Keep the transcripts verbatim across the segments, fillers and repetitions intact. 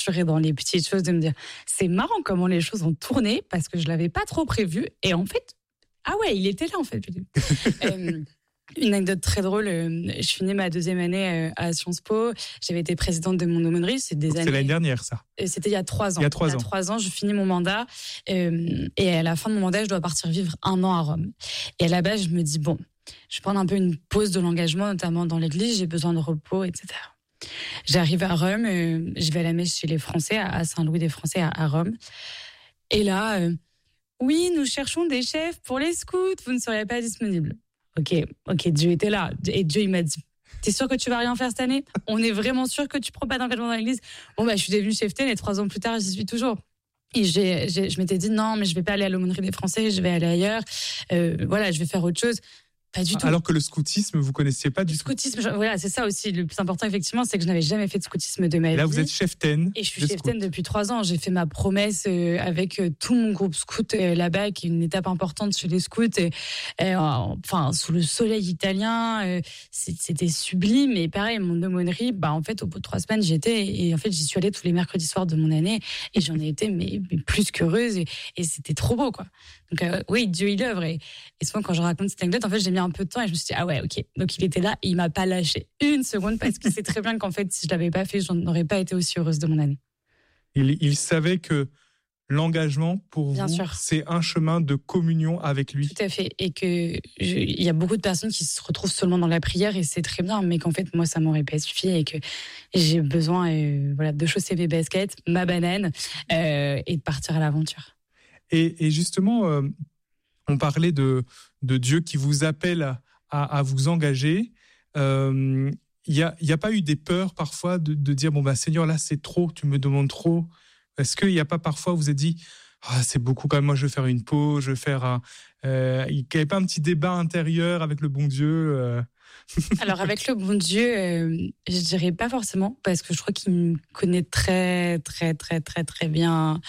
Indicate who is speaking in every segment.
Speaker 1: rassurer dans les petites choses, de me dire, c'est marrant comment les choses ont tourné parce que je l'avais pas trop prévu. Et en fait, ah ouais, il était là en fait. euh, Une anecdote très drôle, euh, je finis ma deuxième année euh, à Sciences Po, j'avais été présidente de mon aumônerie, c'est des
Speaker 2: Donc,
Speaker 1: années...
Speaker 2: C'est l'année dernière, ça.
Speaker 1: C'était il y a trois ans.
Speaker 2: Il y a trois ans.
Speaker 1: Il y a trois ans, je finis mon mandat euh, et à la fin de mon mandat, je dois partir vivre un an à Rome. Et à la base, je me dis, bon, je vais prendre un peu une pause de l'engagement, notamment dans l'église, j'ai besoin de repos, et cetera. J'arrive à Rome, euh, je vais à la messe chez les Français, à Saint-Louis des Français, à, à Rome. Et là, euh, oui, nous cherchons des chefs pour les scouts, vous ne seriez pas disponible. Ok, ok, Dieu était là. Et Dieu, il m'a dit, t'es sûr que tu vas rien faire cette année? On est vraiment sûr que tu prends pas d'engagement dans l'église? Bon, bah, je suis devenue cheftaine et trois ans plus tard, j'y suis toujours. Et j'ai, j'ai, je m'étais dit, non, mais je vais pas aller à l'aumônerie des Français, je vais aller ailleurs. Euh, voilà, je vais faire autre chose. Pas du tout.
Speaker 2: Alors que le scoutisme, vous connaissiez pas du
Speaker 1: le scoutisme, tout. Voilà, c'est ça aussi. Le plus important, effectivement, c'est que je n'avais jamais fait de scoutisme de ma vie.
Speaker 2: Et là, vous êtes cheftaine.
Speaker 1: Et je suis cheftaine depuis trois ans. J'ai fait ma promesse euh, avec euh, tout mon groupe scout euh, là-bas, qui est une étape importante chez les scouts. Et, et, euh, enfin, sous le soleil italien, euh, c'était sublime. Et pareil, mon aumônerie, bah, en fait, au bout de trois semaines, j'y étais. Et en fait, j'y suis allée tous les mercredis soirs de mon année. Et j'en ai été mais, mais plus qu'heureuse. Et, et c'était trop beau, quoi. Donc, euh, oui, Dieu, il œuvre. Et, et souvent, quand je raconte cette anecdote, en fait, j'ai mis un peu de temps et je me suis dit, ah ouais, ok. Donc, il était là et il m'a pas lâché une seconde parce qu'il sait très bien qu'en fait, si je l'avais pas fait, je n'aurais pas été aussi heureuse de mon année.
Speaker 2: Il, il savait que l'engagement, pour
Speaker 1: Bien
Speaker 2: vous,
Speaker 1: sûr.
Speaker 2: c'est un chemin de communion avec lui.
Speaker 1: Tout à fait. Et que je, il y a beaucoup de personnes qui se retrouvent seulement dans la prière et c'est très bien, mais qu'en fait, moi, ça m'aurait pas suffi et que j'ai besoin, euh, voilà, de chausser mes baskets, ma banane, euh, et de partir à l'aventure.
Speaker 2: Et, et justement, euh, on parlait de, de Dieu qui vous appelle à, à, à vous engager. Euh, il n'y a, y a pas eu des peurs parfois de, de dire, bon, bah, Seigneur, là, c'est trop, tu me demandes trop. Est-ce qu'il n'y a pas parfois, vous vous êtes dit, ah, c'est beaucoup quand même, moi, je vais faire une pause, je vais faire un... Euh, il n'y avait pas un petit débat intérieur avec le bon Dieu euh...
Speaker 1: Alors, avec le bon Dieu, euh, je dirais pas forcément, parce que je crois qu'il me connaît très, très, très, très, très bien.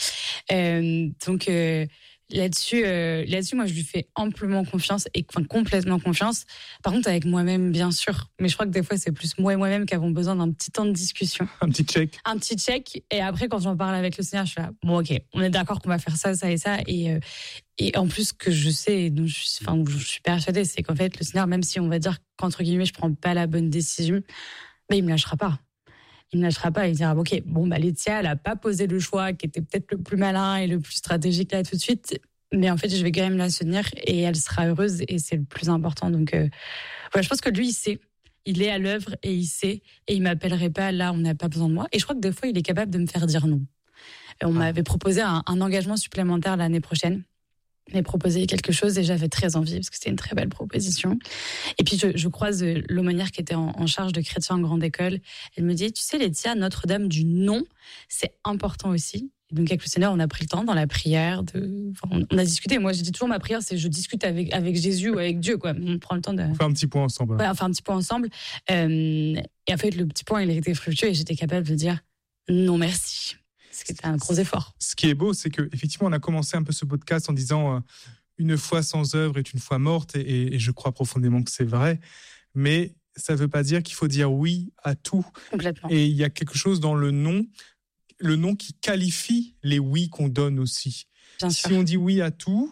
Speaker 1: Euh, donc, euh, là-dessus, euh, là-dessus, moi, je lui fais amplement confiance, et enfin, complètement confiance. Par contre, avec moi-même, bien sûr. Mais je crois que des fois, c'est plus moi et moi-même qui avons besoin d'un petit temps de discussion.
Speaker 2: Un petit check.
Speaker 1: Un petit check. Et après, quand j'en parle avec le Seigneur, je suis là, bon, ok, on est d'accord qu'on va faire ça, ça et ça. Et, euh, et en plus, ce que je sais, et dont je, enfin, je suis persuadée, c'est qu'en fait, le Seigneur, même si on va dire qu'entre guillemets, je prends pas la bonne décision, ben, il me lâchera pas. Il me lâchera pas. Il dira, ok, bon, bah, Laetitia, elle a pas posé le choix qui était peut-être le plus malin et le plus stratégique là tout de suite. Mais en fait, je vais quand même la soutenir et elle sera heureuse et c'est le plus important. Donc, euh, voilà, je pense que lui, il sait. Il est à l'œuvre et il sait. Et il m'appellerait pas là, on n'a pas besoin de moi. Et je crois que des fois, il est capable de me faire dire non. Et on ah. m'avait proposé un, un engagement supplémentaire l'année prochaine. Il m'avait proposé quelque chose et j'avais très envie parce que c'était une très belle proposition. Et puis, je, je croise l'aumônière qui était en, en charge de chrétiens en grande école. Elle me dit, tu sais, Laetitia, Notre-Dame du non, c'est important aussi. Et donc, avec le Seigneur, on a pris le temps dans la prière. De... Enfin, on a discuté. Moi, je dis toujours, ma prière, c'est je discute avec, avec Jésus ou avec Dieu, quoi. On prend le temps de...
Speaker 2: On fait un petit point ensemble.
Speaker 1: Ouais, on fait un petit point ensemble. Euh, et en fait, le petit point, il était fructueux et j'étais capable de dire non, merci. C'était un gros effort.
Speaker 2: Ce qui est beau, c'est qu'effectivement, on a commencé un peu ce podcast en disant euh, une foi sans œuvre est une foi morte, et, et je crois profondément que c'est vrai. Mais ça ne veut pas dire qu'il faut dire oui à tout.
Speaker 1: Complètement.
Speaker 2: Et il y a quelque chose dans le non, le non qui qualifie les oui qu'on donne aussi.
Speaker 1: Bien
Speaker 2: si
Speaker 1: sûr.
Speaker 2: on dit oui à tout,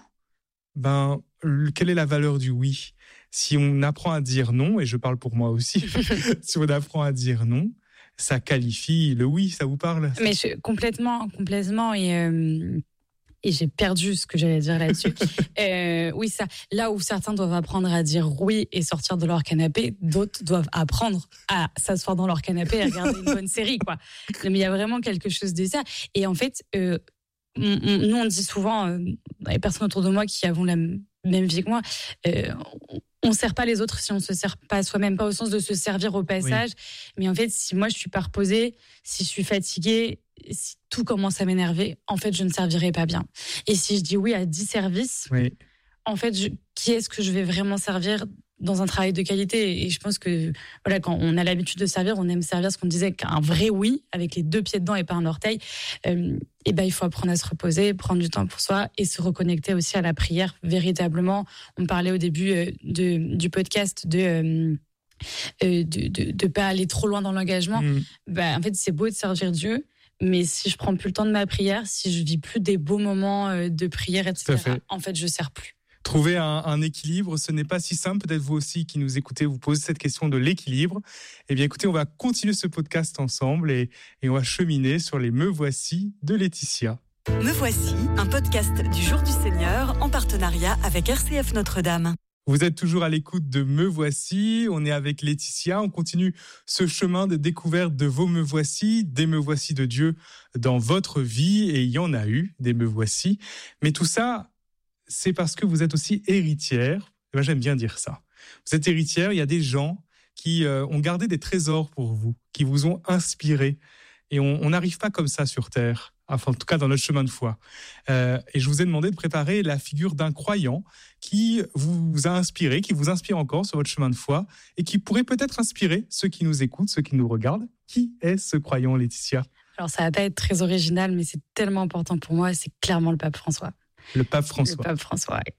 Speaker 2: ben, quelle est la valeur du oui? Si on apprend à dire non, et je parle pour moi aussi, si on apprend à dire non, ça qualifie le oui, ça vous parle?
Speaker 1: Mais je, complètement, complètement. Et, euh, et j'ai perdu ce que j'allais dire là-dessus. euh, oui, ça. Là où certains doivent apprendre à dire oui et sortir de leur canapé, d'autres doivent apprendre à s'asseoir dans leur canapé et à regarder une bonne série, quoi. Mais il y a vraiment quelque chose de ça. Et en fait, euh, on, on, nous, on dit souvent, euh, les personnes autour de moi qui avons la même vie que moi, euh, on ne sert pas les autres si on ne se sert pas soi-même, pas au sens de se servir au passage. Oui. Mais en fait, si moi, je suis pas reposée, si je suis fatiguée, si tout commence à m'énerver, en fait, je ne servirai pas bien. Et si je dis oui à dix services, oui. en fait, je, qui est-ce que je vais vraiment servir dans un travail de qualité? Et je pense que voilà, quand on a l'habitude de servir, on aime servir ce qu'on disait qu'un vrai oui, avec les deux pieds dedans et pas un orteil. Euh, et ben, il faut apprendre à se reposer, prendre du temps pour soi et se reconnecter aussi à la prière véritablement. On parlait au début euh, de, du podcast de... Euh, Euh, de, de, de pas aller trop loin dans l'engagement. Mmh. Bah, en fait, c'est beau de servir Dieu, Mais si je prends plus le temps de ma prière, si je vis plus des beaux moments de prière, et cetera, fait. en fait, je sers plus.
Speaker 2: Trouver un, un équilibre, ce n'est pas si simple. Peut-être vous aussi qui nous écoutez, vous posez cette question de l'équilibre. Eh bien, écoutez, on va continuer ce podcast ensemble et, et on va cheminer sur les Me Voici de Laetitia.
Speaker 3: Me Voici, un podcast du Jour du Seigneur en partenariat avec R C F Notre-Dame.
Speaker 2: Vous êtes toujours à l'écoute de Me Voici, on est avec Laetitia, on continue ce chemin de découverte de vos Me Voici, des Me Voici de Dieu dans votre vie, et il y en a eu, des Me Voici. Mais tout ça, c'est parce que vous êtes aussi héritière, ben, j'aime bien dire ça. Vous êtes héritière, il y a des gens qui euh, ont gardé des trésors pour vous, qui vous ont inspiré, et on n'arrive pas comme ça sur Terre. Enfin, en tout cas dans notre chemin de foi. Euh, et je vous ai demandé de préparer la figure d'un croyant qui vous a inspiré, qui vous inspire encore sur votre chemin de foi et qui pourrait peut-être inspirer ceux qui nous écoutent, ceux qui nous regardent. Qui est ce croyant, Laetitia ?
Speaker 1: Alors, ça va pas être très original, mais c'est tellement important pour moi, c'est clairement le pape François.
Speaker 2: Le pape François.
Speaker 1: Le pape François, oui.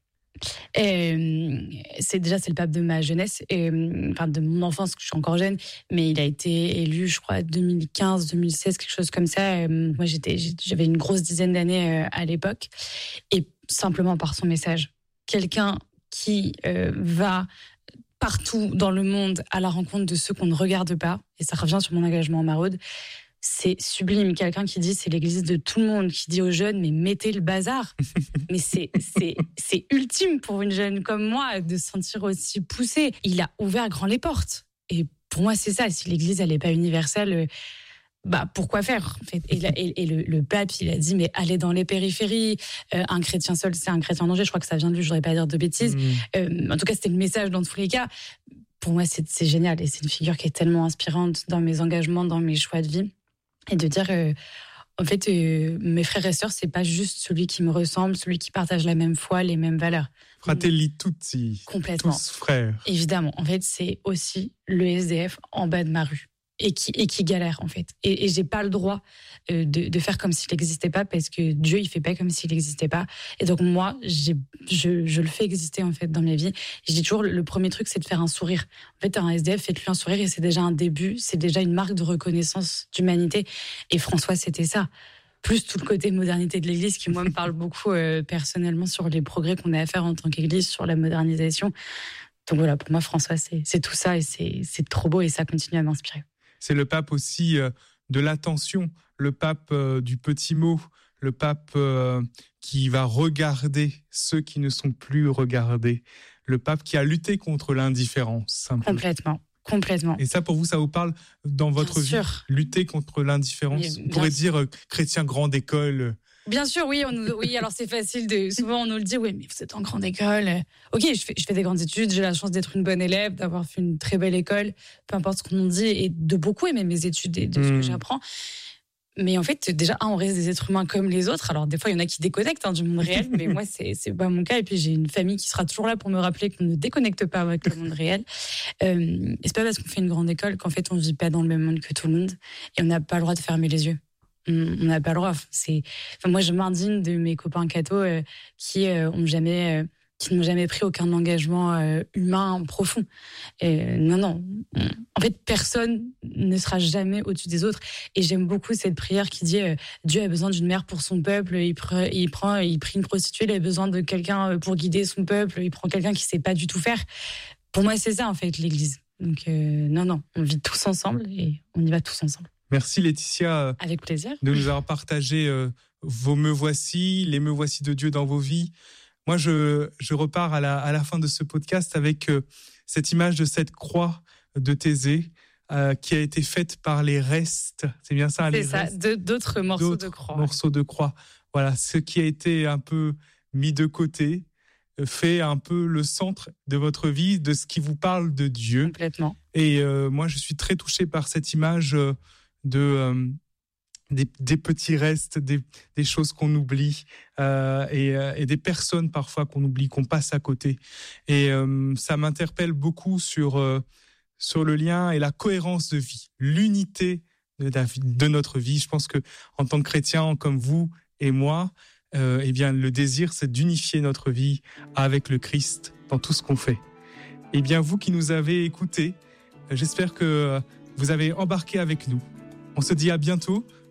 Speaker 1: Et c'est déjà c'est le pape de ma jeunesse, et, enfin de mon enfance, que je suis encore jeune, mais il a été élu, je crois, deux mille quinze, deux mille seize, quelque chose comme ça. Et moi, j'étais, j'avais une grosse dizaine d'années à l'époque, et simplement par son message, quelqu'un qui euh, va partout dans le monde à la rencontre de ceux qu'on ne regarde pas, et ça revient sur mon engagement en maraude. C'est sublime, quelqu'un qui dit c'est l'église de tout le monde, qui dit aux jeunes mais mettez le bazar. Mais c'est, c'est, c'est ultime pour une jeune comme moi de se sentir aussi poussée. Il a ouvert grand les portes. Et pour moi c'est ça, si l'église elle n'est pas universelle, bah pourquoi faire en fait. Et, la, et, et le, le pape il a dit mais allez dans les périphéries, euh, un chrétien seul c'est un chrétien en danger, je crois que ça vient de lui, je voudrais pas dire de bêtises. Mmh. Euh, en tout cas c'était le message dans tous les cas. Pour moi c'est, c'est génial, et c'est une figure qui est tellement inspirante dans mes engagements, dans mes choix de vie. Et de dire, euh, en fait, euh, mes frères et sœurs, c'est pas juste celui qui me ressemble, celui qui partage la même foi, les mêmes valeurs.
Speaker 2: Fratelli tutti.
Speaker 1: Complètement.
Speaker 2: Tous frères.
Speaker 1: Évidemment. En fait, c'est aussi le S D F en bas de ma rue. Et qui, et qui galère, en fait. Et, et j'ai pas le droit euh, de, de faire comme s'il n'existait pas, parce que Dieu, il fait pas comme s'il n'existait pas. Et donc, moi, j'ai, je, je le fais exister, en fait, dans mes vies. Et je dis toujours, le, le premier truc, c'est de faire un sourire. En fait, un S D F, faites-lui un sourire, et c'est déjà un début, c'est déjà une marque de reconnaissance d'humanité. Et François, c'était ça. Plus tout le côté modernité de l'Église, qui, moi, me parle beaucoup, euh, personnellement, sur les progrès qu'on a à faire en tant qu'Église, sur la modernisation. Donc voilà, pour moi, François, c'est, c'est tout ça, et c'est, c'est trop beau, et ça continue à m'inspirer.
Speaker 2: C'est le pape aussi euh, de l'attention, le pape euh, du petit mot, le pape euh, qui va regarder ceux qui ne sont plus regardés, le pape qui a lutté contre l'indifférence.
Speaker 1: Complètement, complètement.
Speaker 2: Et ça, pour vous, ça vous parle dans votre
Speaker 1: bien
Speaker 2: vie,
Speaker 1: sûr.
Speaker 2: Lutter contre l'indifférence. On pourrait dire euh, chrétien grande école.
Speaker 1: Bien sûr, oui, on nous, oui. Alors c'est facile de. Souvent on nous le dit, oui, mais vous êtes en grande école. Ok, je fais, je fais des grandes études, j'ai la chance d'être une bonne élève, d'avoir fait une très belle école, peu importe ce qu'on nous dit, et de beaucoup aimer mes études et de ce mmh. que j'apprends. Mais en fait, déjà, un, on reste des êtres humains comme les autres. Alors des fois, il y en a qui déconnectent hein, du monde réel, mais moi, c'est c'est pas mon cas. Et puis j'ai une famille qui sera toujours là pour me rappeler qu'on ne déconnecte pas avec le monde réel. Euh, et c'est pas parce qu'on fait une grande école qu'en fait on vit pas dans le même monde que tout le monde, et on n'a pas le droit de fermer les yeux. On n'a pas le droit. C'est, enfin, moi, je m'indigne de mes copains cathos euh, qui euh, ont jamais, euh, qui n'ont jamais pris aucun engagement euh, humain profond. Et, non, non. En fait, personne ne sera jamais au-dessus des autres. Et j'aime beaucoup cette prière qui dit euh, Dieu a besoin d'une mère pour son peuple. Il, pre, il prend, il prie une prostituée. Il a besoin de quelqu'un pour guider son peuple. Il prend quelqu'un qui sait pas du tout faire. Pour moi, c'est ça en fait l'Église. Donc euh, non, non, on vit tous ensemble et on y va tous ensemble.
Speaker 2: Merci Laetitia.
Speaker 1: Avec plaisir.
Speaker 2: De nous avoir partagé euh, vos me voici, les me voici de Dieu dans vos vies. Moi, je, je repars à la, à la fin de ce podcast avec euh, cette image de cette croix de Thésée euh, qui a été faite par les restes. C'est bien ça,
Speaker 1: c'est
Speaker 2: les
Speaker 1: ça,
Speaker 2: restes
Speaker 1: de, d'autres morceaux
Speaker 2: d'autres
Speaker 1: de croix.
Speaker 2: morceaux de croix. Voilà, ce qui a été un peu mis de côté, fait un peu le centre de votre vie, de ce qui vous parle de Dieu.
Speaker 1: Complètement.
Speaker 2: Et euh, moi, je suis très touché par cette image euh, de euh, des, des petits restes, des, des choses qu'on oublie euh, et, euh, et des personnes parfois qu'on oublie, qu'on passe à côté. Et euh, ça m'interpelle beaucoup sur euh, sur le lien et la cohérence de vie, l'unité de, de notre vie. Je pense que en tant que chrétien, comme vous et moi, euh, eh bien le désir, c'est d'unifier notre vie avec le Christ dans tout ce qu'on fait. Eh bien, vous qui nous avez écoutés, j'espère que vous avez embarqué avec nous. On se dit à bientôt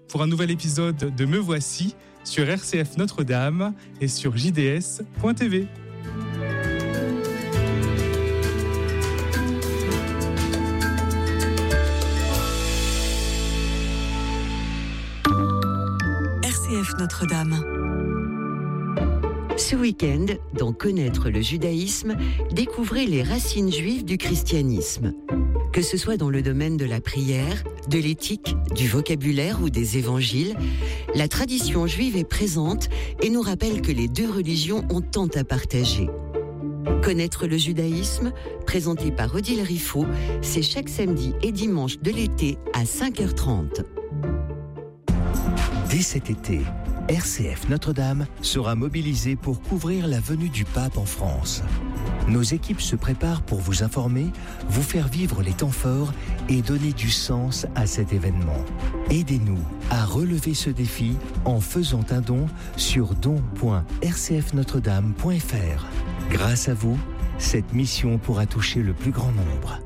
Speaker 2: pour un nouvel épisode de Me Voici sur R C F Notre-Dame et sur j d s point t v.
Speaker 3: R C F Notre-Dame.
Speaker 4: Ce week-end, dans Connaître le judaïsme, découvrez les racines juives du christianisme. Que ce soit dans le domaine de la prière, de l'éthique, du vocabulaire ou des évangiles, la tradition juive est présente et nous rappelle que les deux religions ont tant à partager. Connaître le judaïsme, présenté par Odile Riffaut, c'est chaque samedi et dimanche de l'été à cinq heures trente.
Speaker 5: Dès cet été, R C F Notre-Dame sera mobilisée pour couvrir la venue du pape en France. Nos équipes se préparent pour vous informer, vous faire vivre les temps forts et donner du sens à cet événement. Aidez-nous à relever ce défi en faisant un don sur don point r c f notre dame point f r. Grâce à vous, cette mission pourra toucher le plus grand nombre.